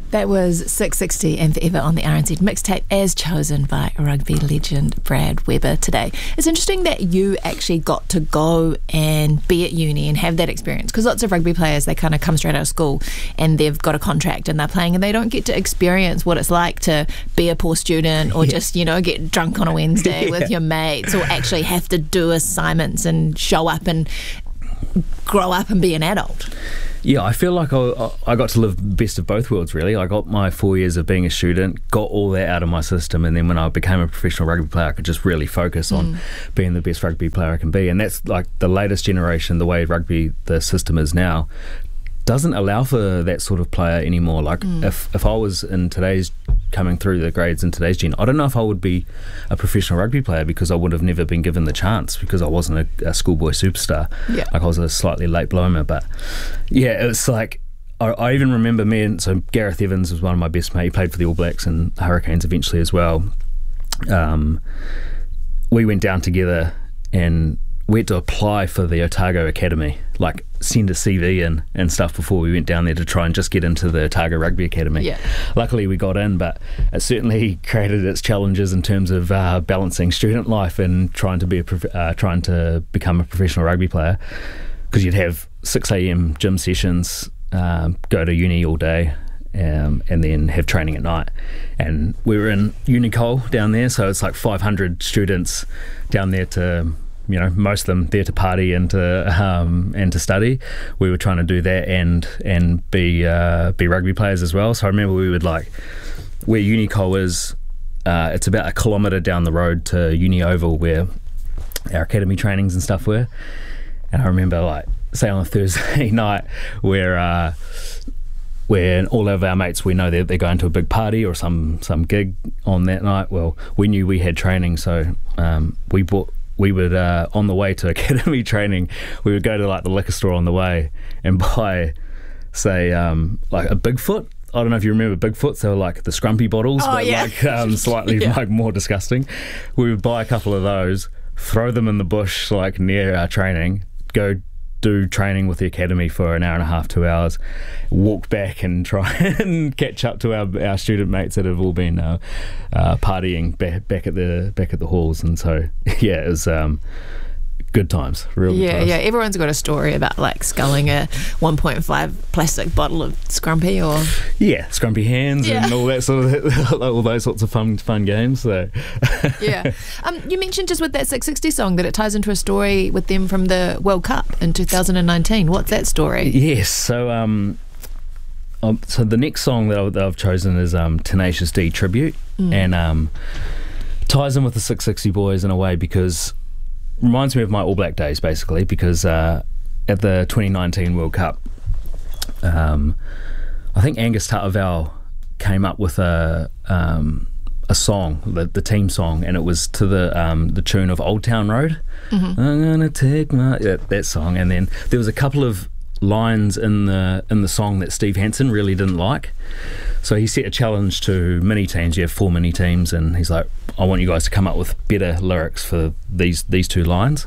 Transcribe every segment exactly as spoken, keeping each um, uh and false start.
That was six sixty and Forever on the R N Z mixtape, as chosen by rugby legend Brad Weber today. It's interesting that you actually got to go and be at uni and have that experience, because lots of rugby players, they kind of come straight out of school and they've got a contract and they're playing and they don't get to experience what it's like to be a poor student or yeah. just, you know, get drunk on a Wednesday yeah. with your mates, or actually have to do assignments and show up and grow up and be an adult. Yeah, I feel like I, I got to live best of both worlds, really. I got my four years of being a student, got all that out of my system, and then when I became a professional rugby player, I could just really focus on mm. being the best rugby player I can be. And that's like the latest generation, the way rugby, the system is now, doesn't allow for that sort of player anymore. Like mm. if, if I was in today's, coming through the grades in today's gen, I don't know if I would be a professional rugby player, because I would have never been given the chance, because I wasn't a, a schoolboy superstar. Yeah. Like I was a slightly late bloomer. But yeah, it was like, I, I even remember me and, so Gareth Evans was one of my best mates. He played for the All Blacks and Hurricanes eventually as well. Um, we went down together and we had to apply for the Otago Academy, like send a C V in and stuff before we went down there to try and just get into the Otago Rugby Academy. Yeah. Luckily we got in, but it certainly created its challenges in terms of uh, balancing student life and trying to be a prof- uh, trying to become a professional rugby player, because you'd have six a m gym sessions, um, go to uni all day, um, and then have training at night. And we were in Unicole down there, so it's like five hundred students down there to, you know, most of them there to party and to um, and to study. We were trying to do that and and be uh, be rugby players as well. So I remember we would, like, where Unicole is, uh, it's about a kilometre down the road to Uni Oval, where our academy trainings and stuff were. And I remember, like, say on a Thursday night where uh, where all of our mates, we know they're, they're going to a big party or some some gig on that night. Well, we knew we had training, so um, we bought. We would, uh, on the way to academy training, we would go to like the liquor store on the way and buy, say, um, like a Bigfoot. I don't know if you remember Bigfoots. They were like the scrumpy bottles, oh, but yeah. like um, slightly yeah. like more disgusting. We would buy a couple of those, throw them in the bush like near our training, go do training with the academy for an hour and a half, two hours, walk back and try and catch up to our, our student mates that have all been uh, uh, partying back, back at the back at the halls. And so yeah, it was um, good times, real good yeah, times. Yeah, everyone's got a story about like sculling a one point five plastic bottle of Scrumpy, or yeah, Scrumpy hands yeah. and all that sort of all those sorts of fun fun games. So yeah, um, you mentioned just with that six sixty song that it ties into a story with them from the World Cup in two thousand nineteen. What's that story? Yes, so um, um so the next song that, I, that I've chosen is um Tenacious D Tribute, mm. and um ties in with the six sixty boys in a way, because reminds me of my All Black days, basically, because uh, at the twenty nineteen World Cup, um, I think Angus Ta'avao came up with a um, a song, the, the team song, and it was to the um, the tune of Old Town Road. Mm-hmm. I'm gonna take my that, that song, and then there was a couple of lines in the in the song that Steve Hansen really didn't like. So he set a challenge to mini teams. You have four mini teams, and he's like, I want you guys to come up with better lyrics for these these two lines.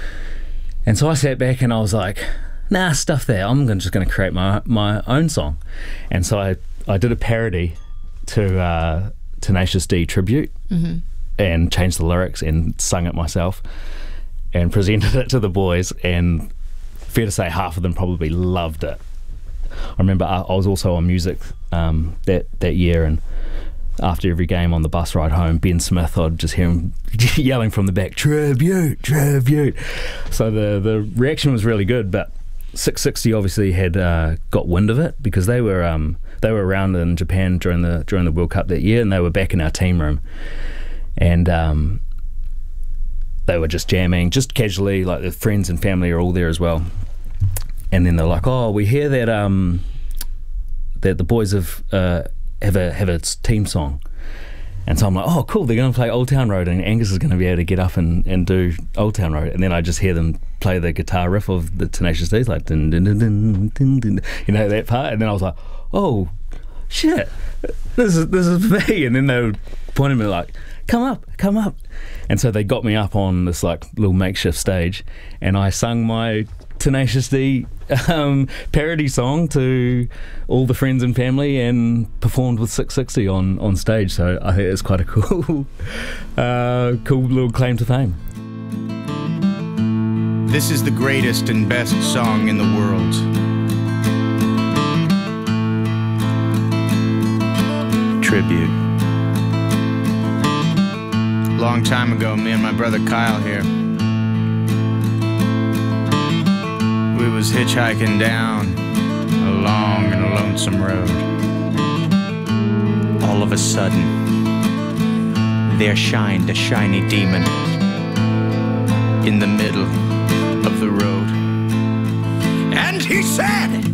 And so I sat back and I was like, nah, stuff that. I'm gonna, just going to create my my own song. And so I, I did a parody to uh, Tenacious D Tribute, mm-hmm. and changed the lyrics and sung it myself and presented it to the boys, and fair to say half of them probably loved it. I remember I was also on music um, that, that year, and after every game on the bus ride home, Ben Smith, I'd just hear him yelling from the back, tribute, tribute. So the, the reaction was really good, but six sixty obviously had uh, got wind of it, because they were um, they were around in Japan during the during the World Cup that year, and they were back in our team room, and um, they were just jamming, just casually, like their friends and family are all there as well. And then they're like, oh, we hear that um, that the boys have uh, have a have a team song. And so I'm like, oh, cool, they're going to play Old Town Road, and Angus is going to be able to get up and, and do Old Town Road. And then I just hear them play the guitar riff of the Tenacious D's, like, dun, dun, dun, dun, dun, dun, you know, that part. And then I was like, oh, shit, this is this is me. And then they would point at me like, come up, come up. And so they got me up on this like little makeshift stage, and I sung my Tenacious D um, parody song to all the friends and family, and performed with six sixty on, on stage. So I think it's quite a cool, uh, cool little claim to fame. This is the greatest and best song in the world. Tribute. Long time ago, me and my brother Kyle here, we was hitchhiking down a long and lonesome road. All of a sudden, there shined a shiny demon in the middle of the road. And he said,